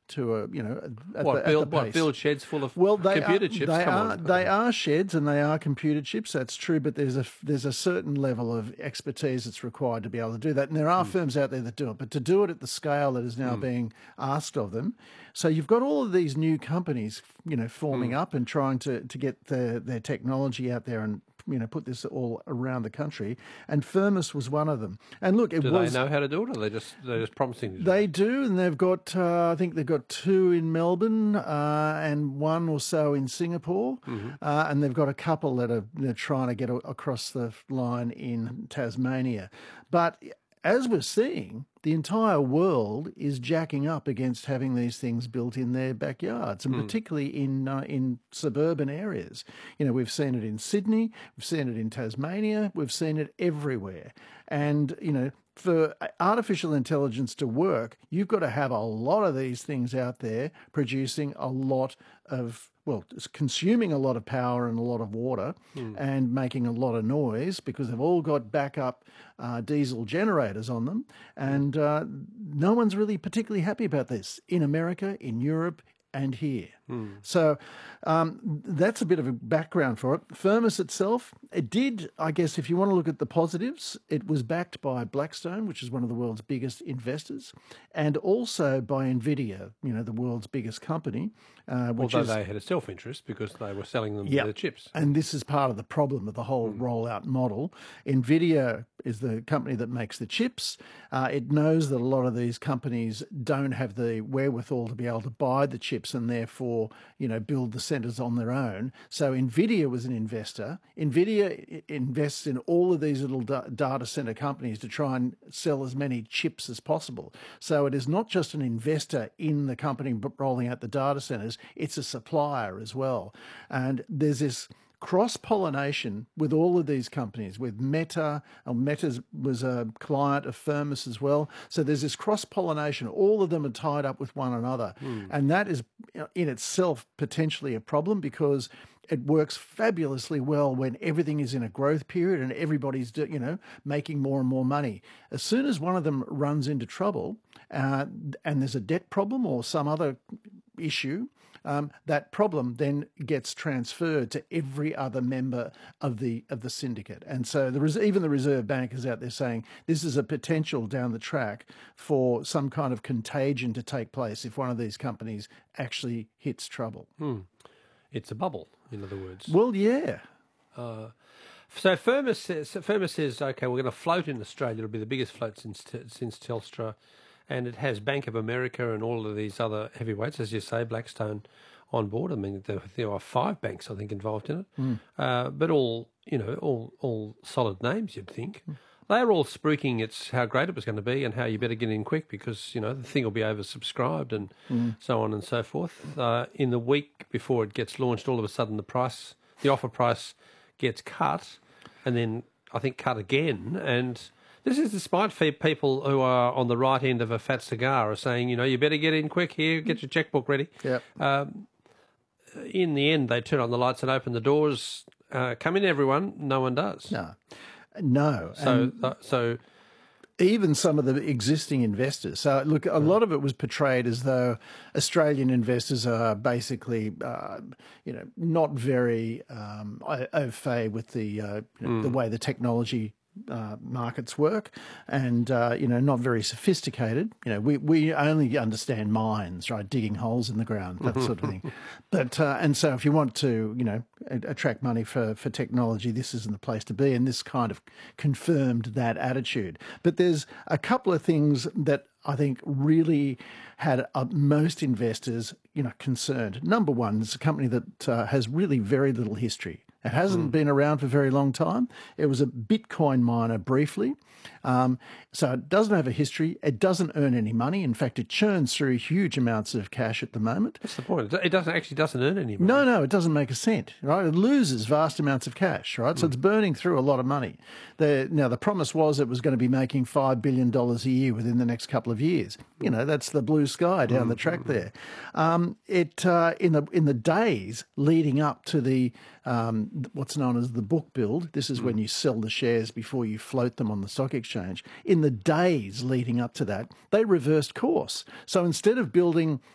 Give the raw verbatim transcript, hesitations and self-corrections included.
to a you know at What the, at build? the What pace. build sheds full of Well, they computer are, chips? They Come are on. they are sheds and they are computer chips. That's true, but there's a there's a certain level of expertise that's required to be able to do that. And there are mm. firms out there that do it, but to do it at the scale that is now mm. being asked of them, so you've got all of these new companies, you know, forming mm. up and trying to to get their their technology out there and you know put this all around the country. And Firmus was one of them. And look, it do was. Do they know how to do it, or they just they're just promising? To do they it? do, and they've got uh, I think they've got two in Melbourne uh, and one or so in Singapore, mm-hmm. uh, and they've got a couple that are they're trying to get a- across the line in Tasmania. But as we're seeing, the entire world is jacking up against having these things built in their backyards, and mm. particularly in uh, in suburban areas. You know, we've seen it in Sydney, we've seen it in Tasmania, we've seen it everywhere. And, you know, for artificial intelligence to work, you've got to have a lot of these things out there producing a lot of, well, it's consuming a lot of power and a lot of water mm. and making a lot of noise because they've all got backup uh, diesel generators on them. And uh, no one's really particularly happy about this in America, in Europe, and here. Mm. So um, that's a bit of a background for it. Firmus itself, it did, I guess, if you want to look at the positives, it was backed by Blackstone, which is one of the world's biggest investors, and also by NVIDIA, you know, the world's biggest company. Uh, which Although is, they had a self-interest because they were selling them yep. their chips. And this is part of the problem of the whole mm. rollout model. NVIDIA is the company that makes the chips. Uh, it knows that a lot of these companies don't have the wherewithal to be able to buy the chips and therefore, you know, build the centers on their own. So NVIDIA was an investor. NVIDIA invests in all of these little da- data center companies to try and sell as many chips as possible. So it is not just an investor in the company rolling out the data centers, it's a supplier as well. And there's this cross-pollination with all of these companies, with Meta, and Meta was a client of Firmus as well. So there's this cross-pollination. All of them are tied up with one another. Mm. And that is in itself potentially a problem because it works fabulously well when everything is in a growth period and everybody's, you know, making more and more money. As soon as one of them runs into trouble uh, and there's a debt problem or some other issue, um, that problem then gets transferred to every other member of the of the syndicate. And so there is even the Reserve Bank is out there saying this is a potential down the track for some kind of contagion to take place if one of these companies actually hits trouble. Hmm. It's a bubble, in other words. Well, yeah. Uh, so Firmus says, Firmus says, okay, we're going to float in Australia. It'll be the biggest float since since Telstra. And it has Bank of America and all of these other heavyweights, as you say, Blackstone on board. I mean, there, there are five banks, I think, involved in it. Mm. Uh, but all, you know, all all solid names, you'd think. Mm. They're all spruiking it's how great it was going to be and how you better get in quick because, you know, the thing will be oversubscribed and mm. so on and so forth. Uh, in the week before it gets launched, all of a sudden the price, the offer price gets cut and then I think cut again. And this is despite people who are on the right end of a fat cigar are saying, you know, you better get in quick here, get your checkbook ready. Yep. Um, in the end, they turn on the lights and open the doors. Uh, come in, everyone. No one does. No. No. So, uh, so even some of the existing investors. So, look, a lot of it was portrayed as though Australian investors are basically, uh, you know, not very um, au fait with the uh, you know, mm. the way the technology Uh, markets work, and uh, you know, not very sophisticated. You know, we we only understand mines, right, digging holes in the ground, that sort of thing. But uh, and so, if you want to, you know, attract money for for technology, this isn't the place to be. And this kind of confirmed that attitude. But there's a couple of things that I think really had uh, most investors, you know, concerned. Number one, it's a company that uh, has really very little history. It hasn't mm. been around for a very long time. It was a Bitcoin miner briefly. Um, so it doesn't have a history. It doesn't earn any money. In fact, it churns through huge amounts of cash at the moment. What's the point? It doesn't actually doesn't earn any money. No, no, it doesn't make a cent, right? It loses vast amounts of cash, right? So mm. it's burning through a lot of money. The, now, the promise was it was going to be making five billion dollars a year within the next couple of years. You know, that's the blue sky down mm. the track there. Um, it uh, in the in the days leading up to the um, what's known as the book build, this is mm. when you sell the shares before you float them on the stock exchange. In the days leading up to that, they reversed course. So instead of building